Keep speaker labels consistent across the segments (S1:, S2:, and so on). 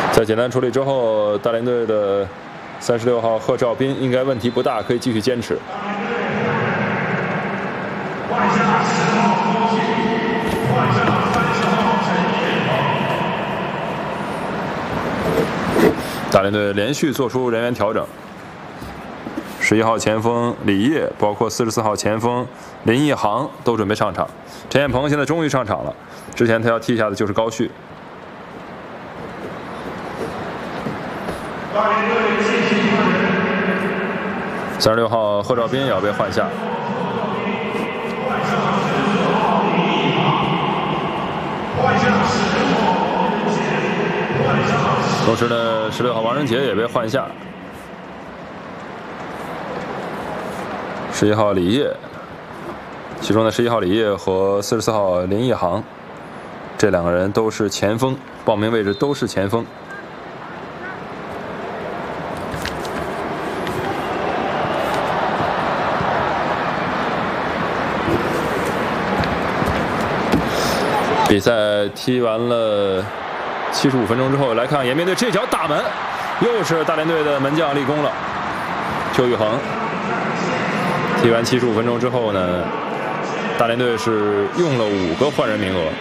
S1: 在简单处理之后，大连队的36号贺兆斌应该问题不大，可以继续坚持。大连队连续做出人员调整，11号前锋李烨，包括44号前锋林一航都准备上场。陈彦鹏现在终于上场了，之前他要替下的就是高旭。36号贺兆斌也要被换下。同时呢，16号王仁杰也被换下。11号李烨，其中的11号李烨和44号林一航，这两个人都是前锋，报名位置都是前锋。比赛踢完了75分钟之后，来看延边队这脚大门，又是大连队的门将立功了，邱玉恒。踢完75分钟之后呢，大连队是用了5个换人名额。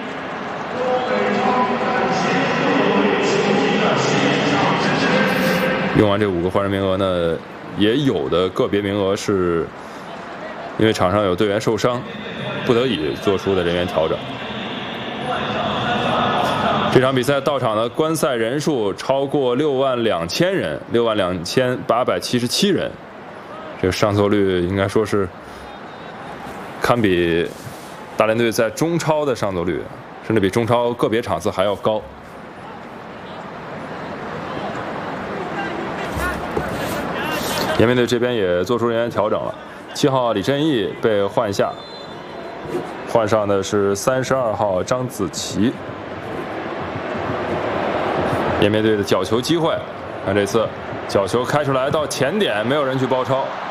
S1: 用完这5个换人名额呢，也有的个别名额是因为场上有队员受伤，不得已做出的人员调整。这场比赛到场的观赛人数超过62000人，62877人，这个上座率应该说是堪比大连队在中超的上座率，甚至比中超个别场次还要高。延边队这边也做出人员调整了，7号李振义被换下，换上的是32号张子琪。延边队的角球机会，看这次角球开出来到前点，没有人去包抄。